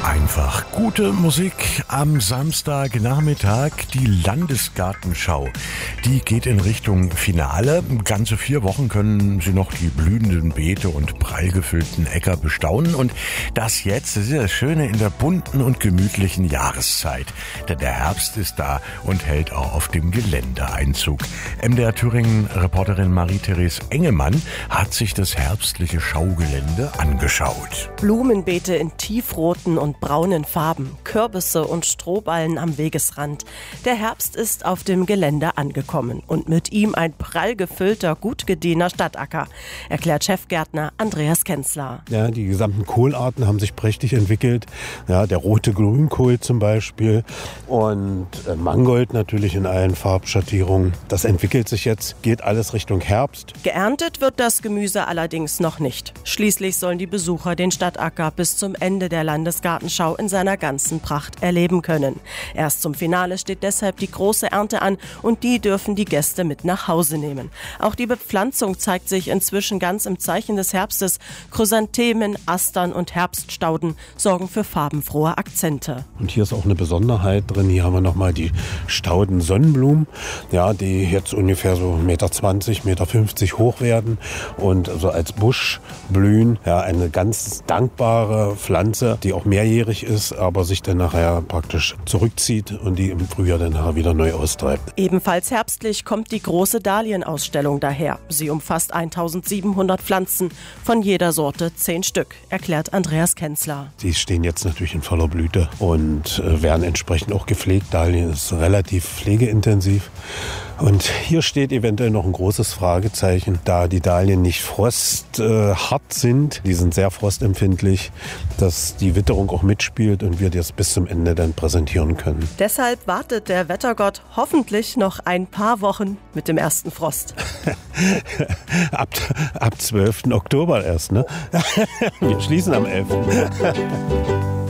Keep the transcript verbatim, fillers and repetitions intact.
Einfach gute Musik am Samstagnachmittag. Die Landesgartenschau, die geht in Richtung Finale. Ganze vier Wochen können Sie noch die blühenden Beete und prall gefüllten Äcker bestaunen. Und das jetzt, das ist das Schöne in der bunten und gemütlichen Jahreszeit. Denn der Herbst ist da und hält auch auf dem Gelände Einzug. M D R Thüringen-Reporterin Marie-Therese Engemann hat sich das herbstliche Schaugelände angeschaut. Blumenbeete in tiefroten und braunen Farben, Kürbisse und Strohballen am Wegesrand. Der Herbst ist auf dem Gelände angekommen und mit ihm ein prall gefüllter, gut gediener Stadtacker, erklärt Chefgärtner Andreas Kenzler. Ja, die gesamten Kohlarten haben sich prächtig entwickelt. Ja, der rote Grünkohl zum Beispiel und äh, Mangold natürlich in allen Farbschattierungen. Das entwickelt sich jetzt, geht alles Richtung Herbst. Geerntet wird das Gemüse allerdings noch nicht. Schließlich sollen die Besucher den Stadtacker bis zum Ende der Landesgartenschau in seiner ganzen Pracht erleben können. Erst zum Finale steht deshalb die große Ernte an und die dürfen die Gäste mit nach Hause nehmen. Auch die Bepflanzung zeigt sich inzwischen ganz im Zeichen des Herbstes. Chrysanthemen, Astern und Herbststauden sorgen für farbenfrohe Akzente. Und hier ist auch eine Besonderheit drin. Hier haben wir nochmal die Stauden-Sonnenblumen, ja, die jetzt ungefähr so eins Komma zwanzig, eins Komma fünfzig hoch werden und so als Busch blühen. Ja, eine ganz dankbare Pflanze, die auch mehrjährig ist, aber sich dann nachher praktisch zurückzieht und die im Frühjahr dann nachher wieder neu austreibt. Ebenfalls herbstlich kommt die große Dahlienausstellung daher. Sie umfasst eintausendsiebenhundert Pflanzen, von jeder Sorte zehn Stück, erklärt Andreas Kenzler. Die stehen jetzt natürlich in voller Blüte und werden entsprechend auch gepflegt. Dahlien ist relativ pflegeintensiv. Und hier steht eventuell noch ein großes Fragezeichen, da die Dahlien nicht frosthart äh, sind. Die sind sehr frostempfindlich, dass die Witterung auch mitspielt und wir das bis zum Ende dann präsentieren können. Deshalb wartet der Wettergott hoffentlich noch ein paar Wochen mit dem ersten Frost. ab, ab zwölften Oktober erst, ne? Wir schließen am elften